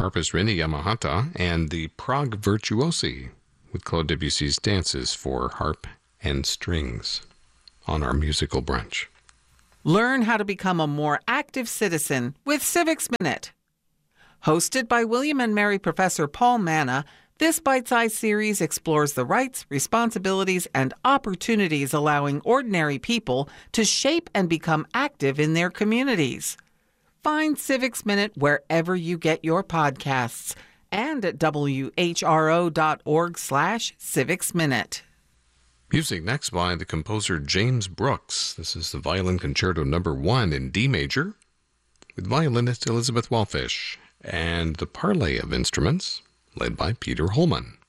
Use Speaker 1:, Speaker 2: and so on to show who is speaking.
Speaker 1: harpist Rini Yamahata, and the Prague Virtuosi with Claude Debussy's Dances for Harp and Strings on our musical brunch.
Speaker 2: Learn how to become a more active citizen with Civics Minute. Hosted by William and Mary Professor Paul Manna, this bite-sized series explores the rights, responsibilities, and opportunities allowing ordinary people to shape and become active in their communities. Find Civics Minute wherever you get your podcasts and at whro.org/Civics Minute.
Speaker 1: Music next by the composer James Brooks. This is the Violin Concerto No. 1 in D major with violinist Elizabeth Wallfish and the Parley of Instruments led by Peter Holman.